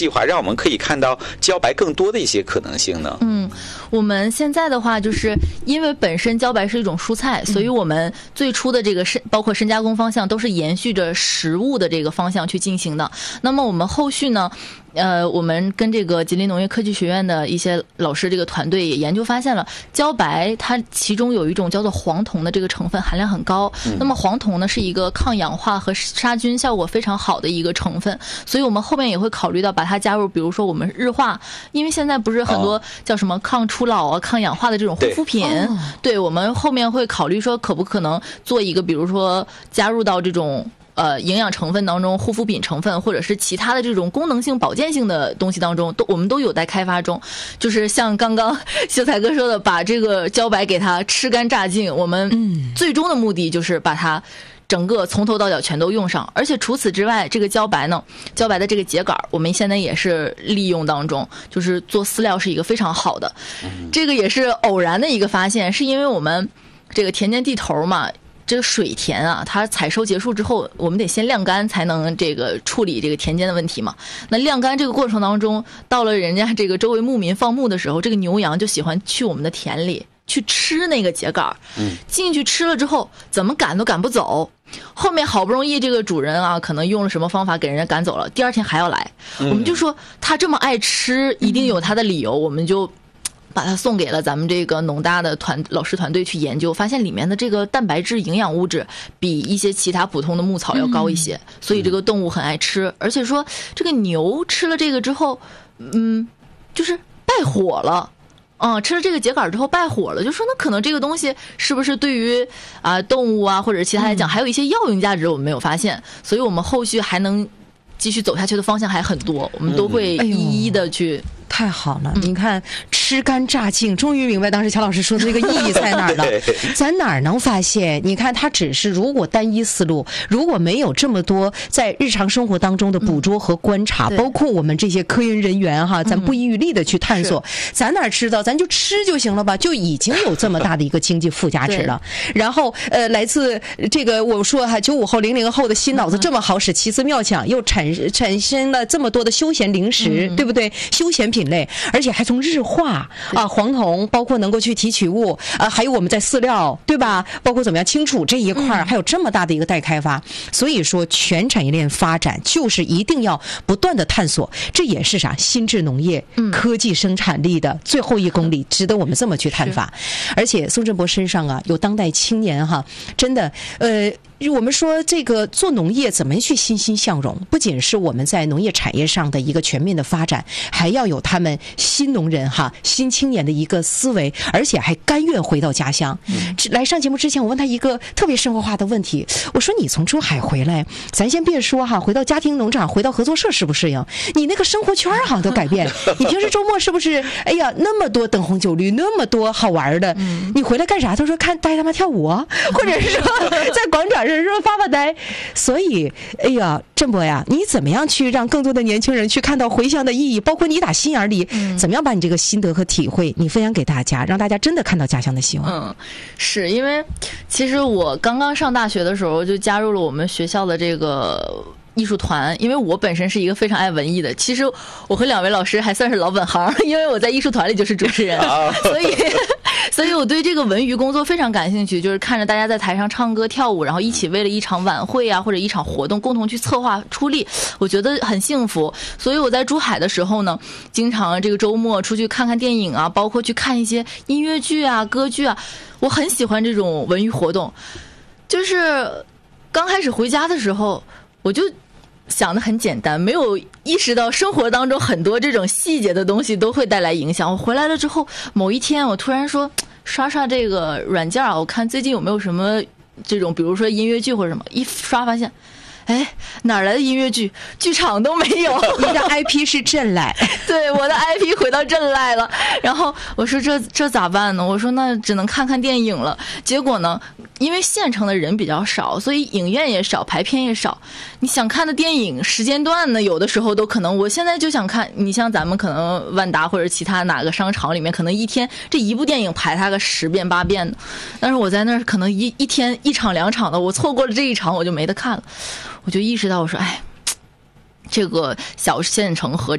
细化，让我们可以看到茭白更多的一些可能性呢？ 我们现在的话，就是因为本身茭白是一种蔬菜，所以我们最初的这个包括深加工方向都是延续着食物的这个方向去进行的。那么我们后续呢，我们跟这个吉林农业科技学院的一些老师这个团队也研究发现了，茭白它其中有一种叫做黄酮的这个成分含量很高。那么黄酮呢是一个抗氧化和杀菌效果非常好的一个成分，所以我们后面也会考虑到把它加入，比如说我们日化，因为现在不是很多叫什么抗初老啊、抗氧化的这种护肤品，对，我们后面会考虑说可不可能做一个，比如说加入到这种营养成分当中，护肤品成分或者是其他的这种功能性保健性的东西当中，我们都有待开发中。就是像刚刚秀才哥说的，把这个茭白给它吃干榨净，我们最终的目的就是把它整个从头到脚全都用上。而且除此之外，这个茭白的这个秸秆我们现在也是利用当中，就是做饲料是一个非常好的。这个也是偶然的一个发现，是因为我们这个田间地头嘛，这个水田啊，它采收结束之后，我们得先晾干才能这个处理这个田间的问题嘛。那晾干这个过程当中，到了人家这个周围牧民放牧的时候，这个牛羊就喜欢去我们的田里去吃那个秸秆，进去吃了之后，怎么赶都赶不走。后面好不容易这个主人啊，可能用了什么方法给人家赶走了，第二天还要来。我们就说他这么爱吃，一定有他的理由，我们就把它送给了咱们这个农大的老师团队去研究，发现里面的这个蛋白质营养物质比一些其他普通的牧草要高一些，所以这个动物很爱吃。而且说这个牛吃了这个之后，就是败火了。吃了这个秸秆之后败火了，就说那可能这个东西是不是对于动物啊或者其他来讲还有一些药用价值我们没有发现，所以我们后续还能继续走下去的方向还很多，我们都会一一的去。 太好了，你看吃干榨净，终于明白当时乔老师说的这个意义在哪儿了。咱哪儿能发现？你看它只是如果单一思路，如果没有这么多在日常生活当中的捕捉和观察，包括我们这些科研人员哈，咱不遗余力的去探索，咱哪知道？咱就吃就行了吧，就已经有这么大的一个经济附加值了。然后来自这个我说哈，95后、00后的新脑子这么好使，奇思妙想，又产生了这么多的休闲零食，对不对？休闲品类，而且还从日化黄酮，包括能够去提取物还有我们在饲料，对吧？包括怎么样清楚这一块，还有这么大的一个待开发。所以说，全产业链发展就是一定要不断的探索，这也是啥？新质农业科技生产力的最后一公里，值得我们这么去探访。而且宋振博身上有当代青年哈，真的我们说这个做农业怎么去欣欣向荣，不仅是我们在农业产业上的一个全面的发展，还要有他们新农人新青年的一个思维，而且还甘愿回到家乡。来上节目之前，我问他一个特别生活化的问题，我说你从珠海回来，咱先别说回到家庭农场，回到合作社适不适应？你那个生活圈都改变。你平时周末是不是哎呀那么多灯红酒绿，那么多好玩的，你回来干啥？他说看带他们跳舞或者是说在广场上说发呆。所以哎呀振博呀，你怎么样去让更多的年轻人去看到回乡的意义，包括你打心眼里怎么样把你这个心得和体会你分享给大家，让大家真的看到家乡的希望。 是因为其实我刚刚上大学的时候就加入了我们学校的这个艺术团，因为我本身是一个非常爱文艺的，其实我和2位老师还算是老本行，因为我在艺术团里就是主持人，所以我对这个文娱工作非常感兴趣，就是看着大家在台上唱歌跳舞，然后一起为了一场晚会啊或者一场活动共同去策划出力，我觉得很幸福。所以我在珠海的时候呢，经常这个周末出去看看电影啊，包括去看一些音乐剧啊歌剧啊，我很喜欢这种文娱活动。就是刚开始回家的时候，我就想得很简单，没有意识到生活当中很多这种细节的东西都会带来影响。我回来了之后，某一天我突然说刷这个软件我看最近有没有什么这种比如说音乐剧或者什么，一刷发现哪来的音乐剧？剧场都没有。 你的 IP 是镇来。 对，我的 IP 回到镇来了。然后我说这咋办呢？我说那只能看看电影了。结果呢，因为县城的人比较少，所以影院也少，排片也少。你想看的电影时间段呢，有的时候都可能，我现在就想看，你像咱们可能万达或者其他哪个商场里面，可能一天这一部电影排它个10遍8遍的，但是我在那儿可能一天1场2场的，我错过了这一场我就没得看了。我就意识到，我说这个小县城和